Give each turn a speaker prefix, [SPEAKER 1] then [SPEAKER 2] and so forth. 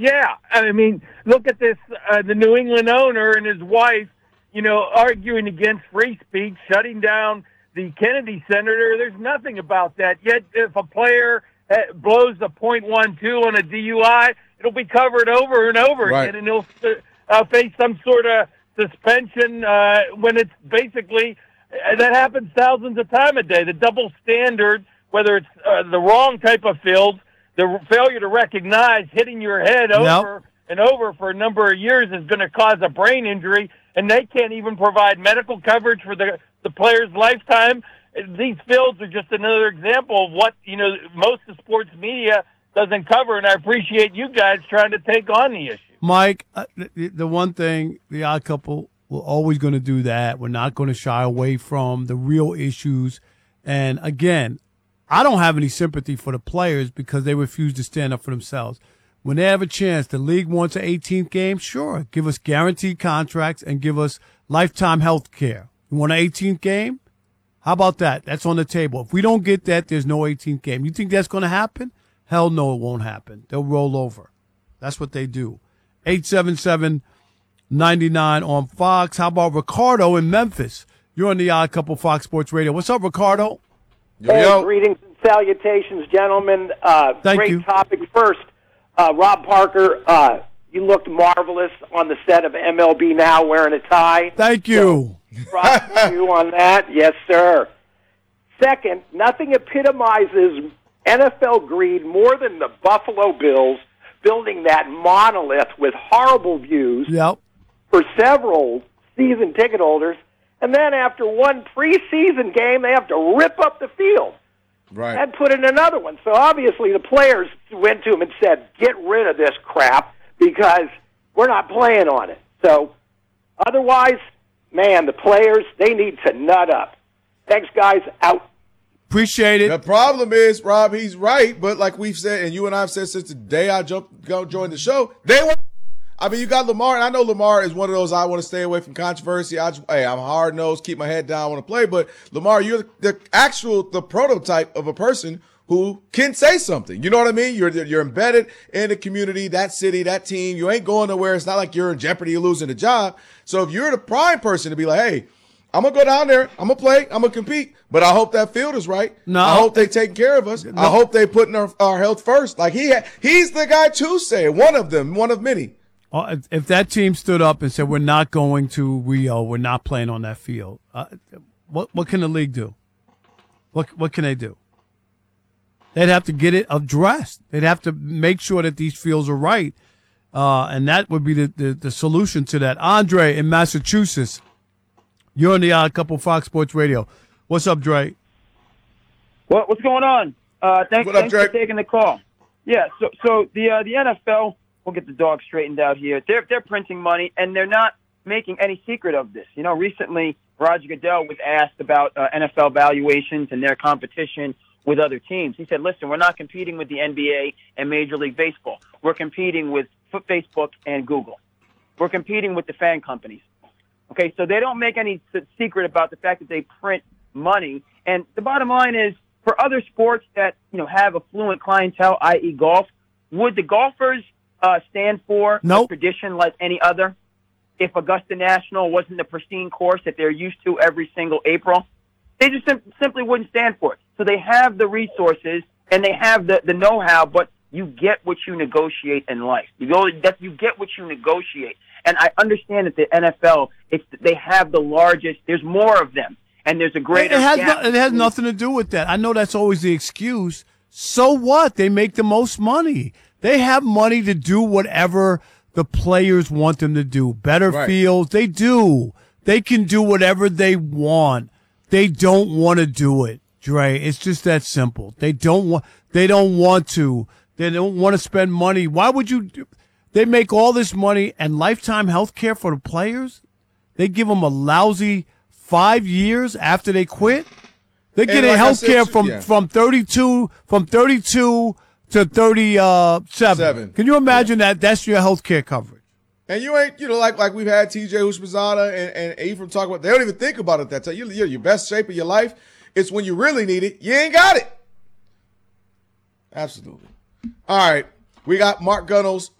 [SPEAKER 1] Yeah, I mean, look at this, the New England owner and his wife, arguing against free speech, shutting down the Kennedy Center. There's nothing about that. Yet if a player blows a .12 on a DUI, it'll be covered over and over again, and he'll face some sort of suspension when it's basically that happens thousands of times a day. The double standard, whether it's the wrong type of field, the failure to recognize hitting your head over and over for a number of years is going to cause a brain injury, and they can't even provide medical coverage for the player's lifetime. These fields are just another example of what, most of sports media doesn't cover, and I appreciate you guys trying to take on the issue.
[SPEAKER 2] Mike, the one thing, the Odd Couple, we're always going to do that. We're not going to shy away from the real issues. And, again, I don't have any sympathy for the players because they refuse to stand up for themselves. When they have a chance, the league wants an 18th game, sure. Give us guaranteed contracts and give us lifetime health care. You want an 18th game? How about that? That's on the table. If we don't get that, there's no 18th game. You think that's going to happen? Hell no, it won't happen. They'll roll over. That's what they do. 877-99 on Fox. How about Ricardo in Memphis? You're on the Odd Couple Fox Sports Radio. What's up, Ricardo?
[SPEAKER 3] Hey, greetings and salutations, gentlemen.
[SPEAKER 2] Thank you.
[SPEAKER 3] Great topic. First, Rob Parker, you looked marvelous on the set of MLB Now wearing a tie.
[SPEAKER 2] Thank you.
[SPEAKER 3] So, props to you on that. Yes, sir. Second, nothing epitomizes NFL greed more than the Buffalo Bills building that monolith with horrible views for several season ticket holders. And then after one preseason game, they have to rip up the field and put in another one. So obviously the players went to him and said, get rid of this crap because we're not playing on it. So otherwise, man, the players, they need to nut up. Thanks, guys. Out.
[SPEAKER 2] Appreciate it.
[SPEAKER 4] The problem is, Rob, he's right, but like we've said, and you and I have said since the day I joined the show, you got Lamar, and I know Lamar is one of those I want to stay away from controversy. I'm hard-nosed, keep my head down, I want to play, but Lamar, you're the prototype of a person who can say something. You know what I mean? You're embedded in the community, that city, that team. You ain't going nowhere. It's not like you're in jeopardy of losing a job. So if you're the prime person to be like, hey, I'm going to go down there, I'm going to play, I'm going to compete, but I hope that field is right.
[SPEAKER 2] No.
[SPEAKER 4] I hope they taking care of us. No. I hope they putting our health first. Like he's the guy to say, one of them, one of many.
[SPEAKER 2] If that team stood up and said, we're not going to Rio, we're not playing on that field, what can the league do? What can they do? They'd have to get it addressed. They'd have to make sure that these fields are right, and that would be the solution to that. Andre in Massachusetts, you're on the Odd Couple Fox Sports Radio. What's up, Dre?
[SPEAKER 5] What's going on? Thanks for taking the call. Yeah, so the NFL, we'll get the dog straightened out here. They're printing money, and they're not making any secret of this. Recently Roger Goodell was asked about NFL valuations and their competition with other teams. He said, listen, we're not competing with the NBA and Major League Baseball. We're competing with Facebook and Google. We're competing with the fan companies. Okay, so they don't make any secret about the fact that they print money. And the bottom line is, for other sports that have affluent clientele, i.e. golf, would the golfers stand for a tradition like any other if Augusta National wasn't the pristine course that they're used to every single April? They just simply wouldn't stand for it. So they have the resources and they have the know-how, but you get what you negotiate in life. You get what you negotiate. And I understand that the NFL, they have the largest, there's more of them, and there's a greater gap.
[SPEAKER 2] It has nothing to do with that. I know that's always the excuse. So what? They make the most money. They have money to do whatever the players want them to do. Better fields, they do. They can do whatever they want. They don't want to do it, Dre. It's just that simple. They don't want to. They don't want to spend money. Why would you do? They make all this money and lifetime health care for the players. They give them a lousy 5 years after they quit. They're getting health care from 32 to 37. Can you imagine that? That's your health care coverage.
[SPEAKER 4] And you ain't, like we've had TJ Houshmandzadeh and Ephraim talk about, they don't even think about it that time. You're your best shape of your life. It's when you really need it. You ain't got it. Absolutely. All right. We got Mark Gunnels